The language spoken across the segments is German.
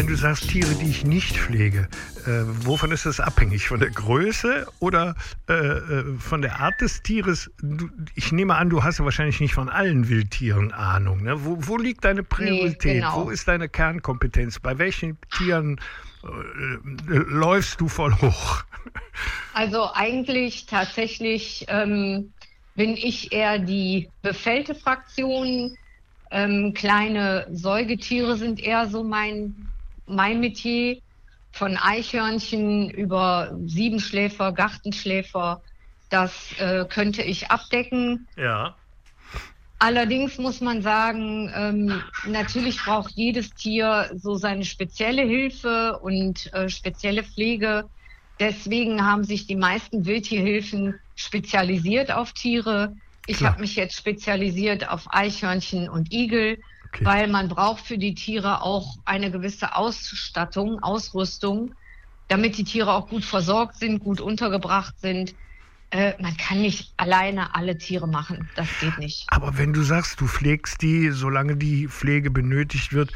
wenn du sagst, Tiere, die ich nicht pflege, wovon ist das abhängig? Von der Größe oder von der Art des Tieres? Ich nehme an, du hast ja wahrscheinlich nicht von allen Wildtieren Ahnung. Ne? Wo liegt deine Priorität? Nee, genau. Wo ist deine Kernkompetenz? Bei welchen Tieren läufst du voll hoch? Also eigentlich tatsächlich bin ich eher die befällte Fraktion. Kleine Säugetiere sind eher so mein Metier. Von Eichhörnchen über Siebenschläfer, Gartenschläfer, das könnte ich abdecken. Ja. Allerdings muss man sagen, natürlich braucht jedes Tier so seine spezielle Hilfe und spezielle Pflege. Deswegen haben sich die meisten Wildtierhilfen spezialisiert auf Tiere. Ich habe mich jetzt spezialisiert auf Eichhörnchen und Igel, weil man braucht für die Tiere auch eine gewisse Ausrüstung, damit die Tiere auch gut versorgt sind, gut untergebracht sind. Man kann nicht alleine alle Tiere machen, das geht nicht. Aber wenn du sagst, du pflegst die, solange die Pflege benötigt wird,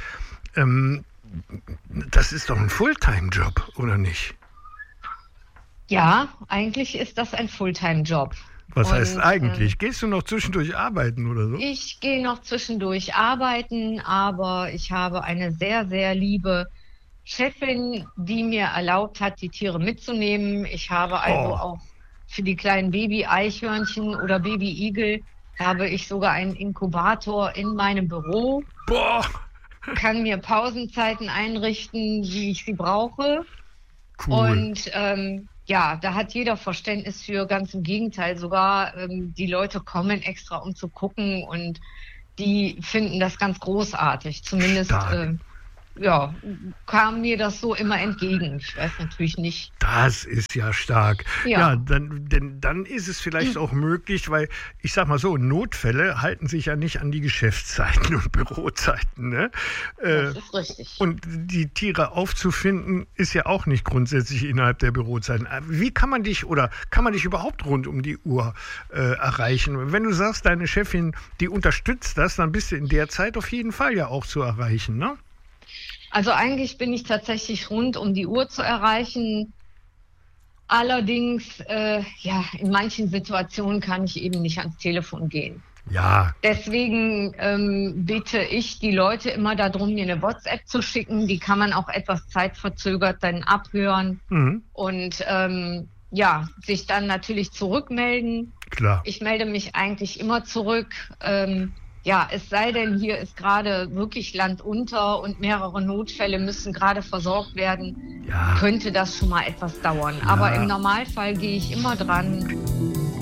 das ist doch ein Fulltime-Job, oder nicht? Ja, eigentlich ist das ein Fulltime-Job. Was heißt eigentlich? Gehst du noch zwischendurch arbeiten oder so? Ich gehe noch zwischendurch arbeiten, aber ich habe eine sehr, sehr liebe Chefin, die mir erlaubt hat, die Tiere mitzunehmen. Ich habe also auch für die kleinen Baby-Eichhörnchen oder Baby-Igel habe ich sogar einen Inkubator in meinem Büro. Boah! Kann mir Pausenzeiten einrichten, wie ich sie brauche. Cool. Und ja, da hat jeder Verständnis für, ganz im Gegenteil. Sogar die Leute kommen extra, um zu gucken und die finden das ganz großartig. Zumindest kam mir das so immer entgegen. Ich weiß natürlich nicht. Das ist ja stark. Ja, dann ist es vielleicht auch möglich, weil ich sag mal so, Notfälle halten sich ja nicht an die Geschäftszeiten und Bürozeiten. Ne? Das ist richtig. Und die Tiere aufzufinden, ist ja auch nicht grundsätzlich innerhalb der Bürozeiten. Wie kann man dich überhaupt rund um die Uhr erreichen? Wenn du sagst, deine Chefin, die unterstützt das, dann bist du in der Zeit auf jeden Fall ja auch zu erreichen, ne? Also eigentlich bin ich tatsächlich rund um die Uhr zu erreichen. Allerdings, in manchen Situationen kann ich eben nicht ans Telefon gehen. Ja. Deswegen bitte ich die Leute immer darum, mir eine WhatsApp zu schicken. Die kann man auch etwas zeitverzögert dann abhören und sich dann natürlich zurückmelden. Klar. Ich melde mich eigentlich immer zurück. Es sei denn, hier ist gerade wirklich Land unter und mehrere Notfälle müssen gerade versorgt werden, könnte das schon mal etwas dauern. Aber im Normalfall gehe ich immer dran